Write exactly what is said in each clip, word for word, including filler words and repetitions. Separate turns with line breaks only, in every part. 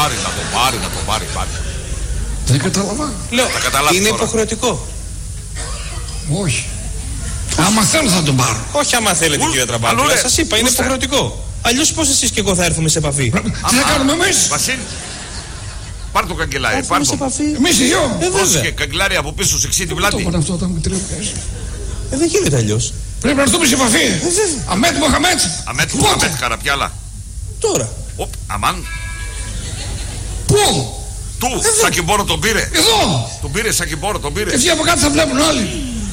πάρει, να το πάρει, να το πάρει, πάρει.
Δεν κατάλαβα.
Λέω, είναι
τώρα.
υποχρεωτικό.
Όχι. Άμα θέλω θα τον πάρω.
Όχι άμα θέλετε
Ου,
κύριε Τραμπάκουλα,
αλλού,
σας είπα, είναι
Ούστε.
υποχρεωτικό. Αλλιώς πώς εσείς και εγώ θα έρθουμε σε επαφή.
Τι θα κάνουμε εμείς?
Βασίλη, πάρ' το καγκελάρι,
Θα έρθουμε
πάρ'
σε
το.
επαφή.
Εμείς οι δυο.
Ε,
Πρόσεχε,
βέβαια.
καγκελάρι από πίσω, σε ξύτη
Το
πλάτη.
είπαν αυτό όταν μου τηλέφωνες.
Ε, δεν γίνεται αλλιώς.
Πρέπει να έρθουμε σε επαφή. Αμέτ Μοχαμέτ.
Αμέτ
Πότε?
Μοχαμέτ Καραπιάλα.
Τώρα.
Οπ, αμάν.
Πού?
Του, Σακιμπόρο τον πήρε.
Εδώ.
Τον πήρε, Σακιμπόρο τον πήρε.
Και αυτοί από κάτω θα βλέπουν όλοι.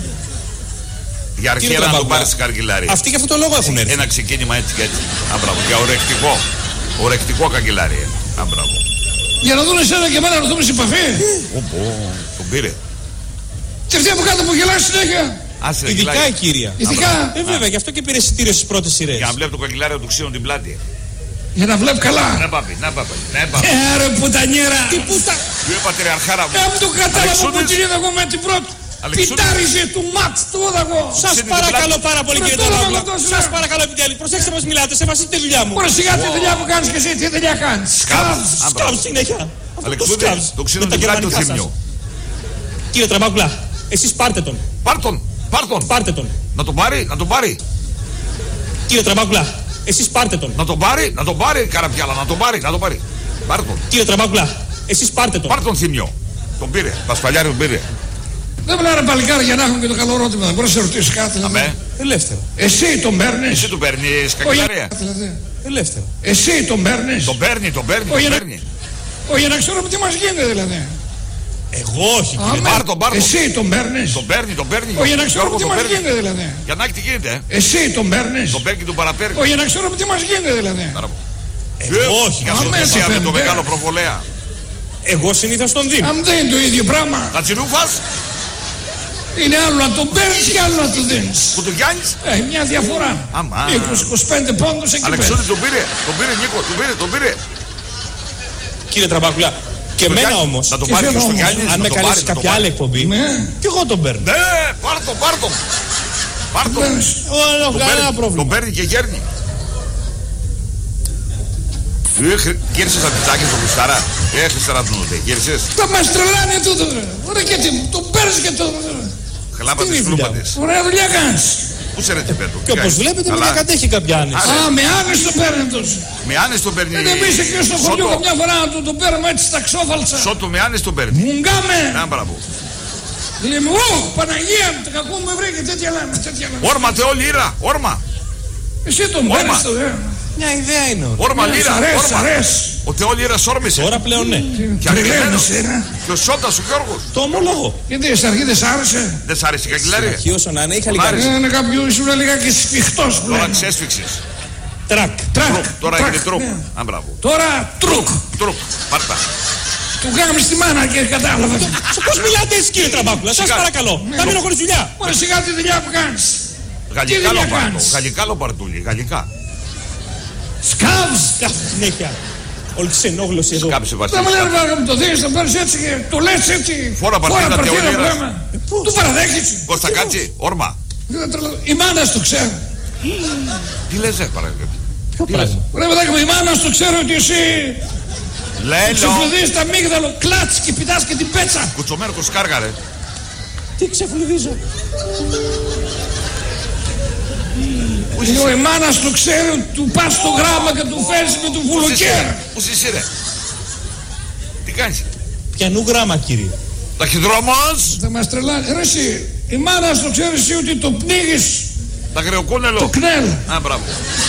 Για αρχή
Κύριε
να τον
Τραμπάκουλα,
πάρει σε καγκελάρι.
αυτοί και αυτό το λόγο έχουν έρθει.
Ένα ξεκίνημα έτσι και έτσι. Αμπράβο, για ορεκτικό. Ορεκτικό καγκελάρι. Αμπράβο.
Για να δουν εσένα και εμένα να έρθουμε σε επαφή.
Οπό, τον πήρε.
Και αυτοί από κάτω που γελάνε συνέχεια.
Άσε,
Ειδικά
γελάει.
η κύρια.
Ειδικά.
Ε, βέβαια, γι' αυτό και πήρε εισιτήριο στις πρώτες σειρές.
Για να βλέπει το καγκελάριο του ξύνουν την πλάτη.
Για να βλέπει καλά.
Να πάμε, να πάμε, να πάμε.
Ε, ρε πουτανιέρα.
Τι πούτα.
Ποιο πατριαρχάρα μου.
Ε, από το κατάλαβα
Αλεξούδης.
που την είδα εγώ με την πρώτη.
Αλεξούδης.
Πιτάριζε του ματ του όδαγο.
Σας
Ξύνει την
παρακαλώ
πλάτη.
πάρα πολύ
Ρε,
κύριε
τώρα
Τραμπάκουλα.
με το
Σας
λέω.
παρακαλώ επιτέλους. Προσέξτε μας μιλάτε, σεβαστείτε τη δουλειά μου.
Ωραία, σιγά τη δουλειά που κάνεις και εσύ, τι δουλειά κάνεις.
Σκάβ.
Σκάβ συνέχεια. Αυτό το
Αλεξούδη,
σκάβ.
το ξύνουν
Με τα
την πλάτη του
γερμανικά
θύμιου.
σας. Κύριε Τραμπάκουλα, εσείς πάρτε τον.
Πάρ' τον, πάρ' τον.
Πάρτε τον.
Να τον πάρει, να τον πάρει.
Κύριε Τραμπάκουλα, εσείς πάρτε τον.
Να τον πάρει, να τον πάρει, Καραπιάλα, να τον πάρει, να τον πάρει. Πάρ' τον.
Κύριε Τραμπάκουλα, εσείς πάρτε τον.
Πάρ' τον θύμιο. Τον πήρε, Πασπαλιάρη τον πήρε.
Δεν μιλάνε παλικάρι για να έχουν και το καλό ρώτημα. Δεν μπορεί να σε ρωτήσει κάτι. Δηλαδή.
Αμέ,
Ελεύθερο.
Εσύ τον παίρνει.
εσύ του παίρνεις καγκελαρία.
Δηλαδή.
Ελεύθερο.
Εσύ τον παίρνει.
Τον παίρνει, τον παίρνει,
Όχι,
τον
να-
παίρνει.
Όχι, για να ξέρουμε τι μα γίνεται δηλαδή.
Εγώ όχι κύριε.
Αμέ.
Πάρ' τον, πάρ' τον.
Εσύ τον παίρνει.
Τον παίρνει, τον παίρνει.
Όχι, για να ξέρουμε
Γιώργο,
τι
τον
μα
παίρνει.
γίνεται δηλαδή.
Για να έχει τι γίνεται, ε.
Εσύ τον παίρνει.
Τον παίρνει και τον παραπέρνει.
Όχι, για να ξέρουμε τι μα γίνεται δηλαδή.
Μπράβο.
Εγώ όχι.
Για
Αμέ,
σωτησία
το
με το
παίρνει.
μεγάλο προβολέα.
Εγώ συνήθως τον δίνω.
Αν δεν είναι το ίδιο πράγμα,
Τα τσιρούφας,
είναι άλλο να τον παίρνει και άλλο να τον δίνει.
που του Γιάννης.
Ε, μια διαφορά.
Αμά.
είκοσι με είκοσι πέντε πόντους εκεί πέρα.
Αλεξούδη τον πήρε, τον πήρε Νίκο, τον πήρε, τον πήρε.
Κύριε Τραμπάκουλα, και εμένα
Γιάννη,
όμως.
Να τον
Και
πάρει και
εμένα
στο
όμως.
Γιάννη.
Αν με καλέσει κάποια άλλη εκπομπή,
Ναι.
και εγώ τον παίρνω.
Ναι, πάρ' τον, πάρ' τον. Πάρ' τον.
Παίρνεις.
Εγώ δεν έχω
Τον
κανένα
παίρνει, τον
πρόβλημα.
παίρνει και γέρνει. Γύρισες από τις τσάκες του Κουστάρα. Έχεις τερατνούνται, γύρισες.
Τα μας τρελάνε τούτο. Ωραία και τι, τον παίρνεις και το...
Χλάπα
Αυτή
τις
είναι η δουλειά
φλούπατες.
Ωραία δουλειά κάνεις.
Πού σε ρε τι πέτω.
Και όπως βλέπετε με κατέχει κάποια άνεση.
Α, με άνεση το παίρνει τόσο.
Με άνες τον παίρνει.
Δεν εμείς εκεί στο χωριό
Σώτο.
καμιά φορά να του τον παίρνουμε έτσι στα ξόφαλτσα.
Σώτο με άνες τον παίρνει.
Μουγκάμε.
Να μπράβο.
Λέμε, ω, Παναγία μου, το κακό μου βρήκε, τέτοια λέμε, τέτοια λέμε.
Όρμα θεόλη ήρα, όρμα.
Εσύ τον
Όρμα.
παίρνεις το δε.
Μια ιδέα είναι όλα.
Όρμα
Ναι,
λύρα,
σ' αρέσει, σ'
όρμα.
αρέσει.
Ο θεόλη ήρας όρμησε.
Τώρα πλέον ναι.
Και αρκεμένος.
Τρελαίνεις, ε,
Και ο Σώτας ο Γιώργος.
Το ομολογώ.
γιατί στην αρχή δεν σ' άρεσε.
Δεν σ' άρεσε η καγκελάρια.
Αρχή όσο να είναι, είχα
Μ'
λίγα.
άρεσε.
Είναι κάποιο ήσουν λιγάκι σφιχτός που
Τώρα
λένε.
τις έσφιξες.
Τρακ.
Τρακ,
Τρουκ, τώρα
τρακ,
έγινε τρουκ.
ναι.
Α, μπράβο.
Τώρα τρουκ.
Τρουκ, πάρτα.
Του κάνουμε στη μάνα και κατάλαβα.
Πώς μιλάτε έτσι κύριε Τραμπάκουλα, σας
Σιγά.
παρακαλώ. Θα μείνω χωρίς δουλειά.
Μωρέ σιγά τη δουλειά που κάνεις.
Γαλλικά
δουλειά
λοπαρτού.
κάνεις?
Γαλλικά λοπαρτούλι, γαλλικά.
Σκάβς.
Αχ, συνέχεια. Όλη ξενόγλωση εδώ.
Κάψε
Δεν
Βασίλη.
μου λένε να μου το δίνεις, το παίρνεις έτσι και το λες έτσι.
Φόρα παρτίδα, Θεολήρας.
πράγμα. Του παραδέχεσαι.
Κώστα Κάτσι, όρμα.
Δεν τρελα- Η μάνα το ξέρω.
Τι λες ρε παρακαλώ.
Ποιο πράγμα.
Ρε παιδάκι μου, η μάνα το ξέρω ότι εσύ
Λέλο.
ξεφλουδίζεις τα αμύγδαλο, κλάτς και πηδάς και την πέτσα.
Κουτσομέρκο σκάργα ρε.
Τι ξεφλουδίζω.
Ο η μάνα το ξέρει ότι του πας στο γράμμα και του φέρεις με του βουλοκαίρα.
Πού είσαι ρε. Τι κάνεις.
Πιανού γράμμα κύριε.
Ταχυδρόμος.
Θα μας τρελάνει. Ρε εσύ, η μάνα το ξέρει εσύ ότι το πνίγεις
Τα γρεοκούνελο.
το κνέλ.
Α, μπράβο.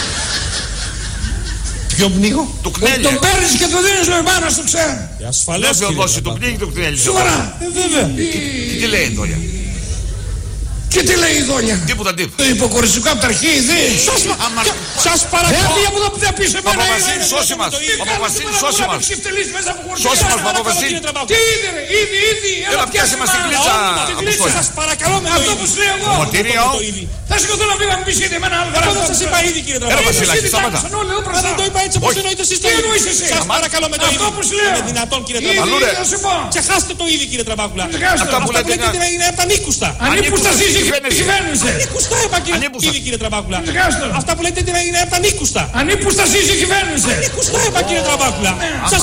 Ποιο πνίγω.
Το κνέλι.
Το παίρνεις και το δίνεις ο η μάνα το ξέρει.
Ασφαλώς
Δεν
κύριε
δώσει το
Τραμπάκουλα.
πνίγει το κνέλι.
Σοβαρά.
Ε, βέβαια.
Και τι λέει τώρα.
Και τι λέει η δόλια.
Τίποτα τίποτα.
Το υποκοριστικό από τα αρχή ήδη.
Σας,
Άμα-
σας παρακαλώ.
Έφυγε από εδώ που θα πεις εμένα.
Παπαβασίλη, σώσε μας. Παπαβασίλη, σώσε μας. Σώσε μας, Παπαβασίλη.
Τι είδε ρε, ήδη, ήδη.
Έλα, πιάσε μας την κλίτσα. Αποστόλη.
Σας παρακαλώ με το
Αυτό
ήδη.
που σου λέω εγώ.
Μοτήριο.
Το ήδη.
Θα σηκωθώ να πει να μου πεις ήδη εμένα άλλο
Εγώ
γράμμα.
δεν σας είπα ήδη κύριε
Έλα,
Τραμπάκουλα.
Βασιλάκη, σταμάτα.
Μα δεν το είπα έτσι όπως
Όχι.
εννοείτε εσείς το
Τι
ήδη.
εννοείς εσύ?
Σας παρακαλώ με το
Αυτό
ήδη.
που σου λέω.
Είναι δυνατόν κύριε
Ήδη,
Τραμπάκουλα.
Αλλού, ρε.
ήδη, θα σου πω.
Ξεχάστε το ήδη κύριε Τραμπάκουλα.
Ξεχάστε
Αυτά
το.
που
Αυτά που
λέτε
λέτε είναι επανήκουστα.
Ανήπουστα
Ανήπουστα
σύζυγη
κυβέρνηση.
κυβέρνησε.
Ανήκουστα είπα κύριε
Ανήπουστα.
ήδη κύριε Τραμπάκουλα.
Ξεχάστε το.
Αυτά που λέτε είναι επανήκουστα.
Ανήπουστα σύζυγη κυβέρνησε.
Ανήκουστα είπα κύριε Τραμπάκουλα. Σας